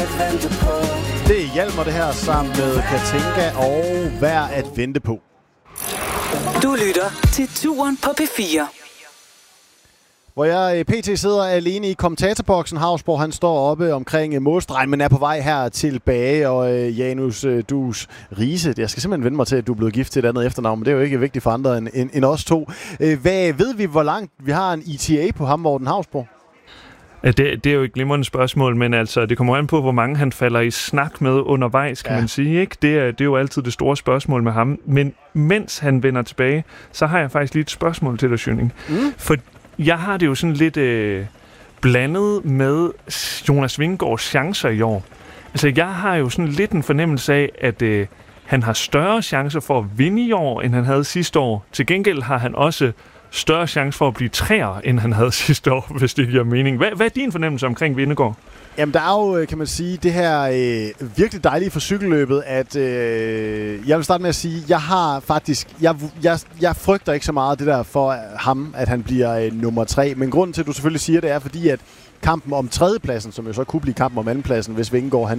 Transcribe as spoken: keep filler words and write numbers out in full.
at vente på. Det er Hjalmar det her sammen med Katinka og Værd at vente på. Du lytter til Turen på P fire. Hvor jeg pt. Sidder alene i kommentatorboksen. Havsborg, han står oppe omkring målstregen, men er på vej her tilbage. Og øh, Janus øh, Dus Riise, jeg skal simpelthen vende mig til, at du er blevet gift til et andet efternavn, men det er jo ikke vigtigt for andre end, end, end os to. Øh, hvad ved vi, hvor langt vi har en E T A på ham, Morten Havsborg? Det, det er jo et glimrende spørgsmål, men altså, det kommer an på, hvor mange han falder i snak med undervejs, kan ja. man sige. Ikke? Det, er, det er jo altid det store spørgsmål med ham. Men mens han vender tilbage, så har jeg faktisk lige et spørgsmål til dig, Schønning. Mm. For jeg har det jo sådan lidt øh, blandet med Jonas Vingegaards chancer i år. Altså, jeg har jo sådan lidt en fornemmelse af, at øh, han har større chancer for at vinde i år, end han havde sidste år. Til gengæld har han også større chance for at blive træer, end han havde sidste år, hvis det giver mening. Hvad, hvad er din fornemmelse omkring Vingegaard? Jamen, der er jo, kan man sige, det her øh, virkelig dejlige for cykelløbet, at øh, jeg vil starte med at sige, jeg har faktisk, jeg, jeg, jeg frygter ikke så meget det der for ham, at han bliver øh, nummer tre. Men grunden til, at du selvfølgelig siger det, er fordi, at kampen om tredjepladsen, som jo så kunne blive kampen om andenpladsen, hvis Vingegaard han